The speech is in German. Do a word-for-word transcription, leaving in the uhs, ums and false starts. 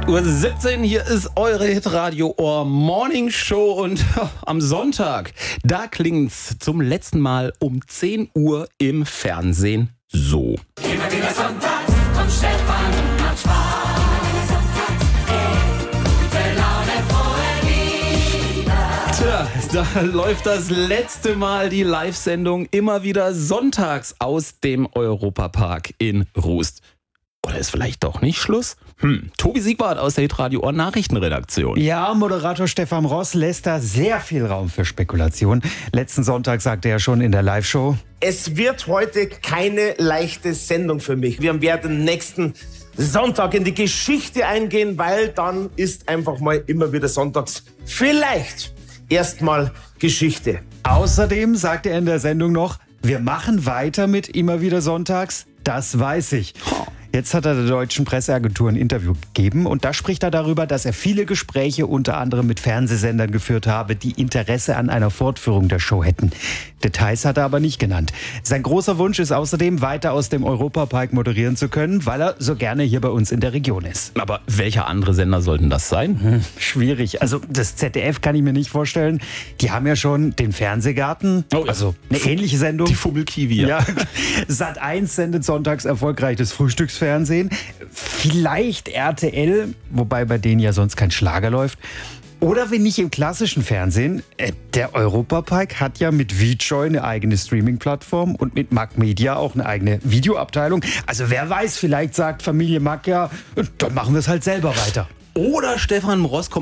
Uhr siebzehn, hier ist eure Hitradio Ohr Morning Show und am Sonntag, da klingt's zum letzten Mal um zehn Uhr im Fernsehen so. Immer wieder sonntags kommt Stefan und macht Spaß. Hey, gute Laune, frohe Lieder. Tja, da läuft das letzte Mal die Live-Sendung immer wieder sonntags aus dem Europapark in Rust. Oder ist vielleicht doch nicht Schluss? Hm, Tobi Siegwart aus der Hitradio Ohr Nachrichtenredaktion. Ja, Moderator Stefan Ross lässt da sehr viel Raum für Spekulation. Letzten Sonntag sagte er schon in der Live-Show: Es wird heute keine leichte Sendung für mich. Wir werden nächsten Sonntag in die Geschichte eingehen, weil dann ist einfach mal immer wieder sonntags vielleicht erstmal Geschichte. Außerdem sagte er in der Sendung noch: Wir machen weiter mit immer wieder sonntags, das weiß ich. Jetzt hat er der deutschen Presseagentur ein Interview gegeben und da spricht er darüber, dass er viele Gespräche unter anderem mit Fernsehsendern geführt habe, die Interesse an einer Fortführung der Show hätten. Details hat er aber nicht genannt. Sein großer Wunsch ist außerdem, weiter aus dem Europapark moderieren zu können, weil er so gerne hier bei uns in der Region ist. Aber welcher andere Sender sollten das sein? Hm, schwierig. Also das Z D F kann ich mir nicht vorstellen. Die haben ja schon den Fernsehgarten, Oh, ja. also eine ähnliche Sendung. Die Fummelkiwi. Ja, Sat eins sendet sonntags erfolgreich das Frühstücksfernsehen. Vielleicht R T L, wobei bei denen ja sonst kein Schlager läuft. Oder wenn nicht im klassischen Fernsehen, äh, der Europapark hat ja mit VJoy eine eigene Streaming-Plattform und mit Mac Media auch eine eigene Videoabteilung. Also wer weiß, vielleicht sagt Familie Mac ja, dann machen wir es halt selber weiter. Oder Stefan Ross kommt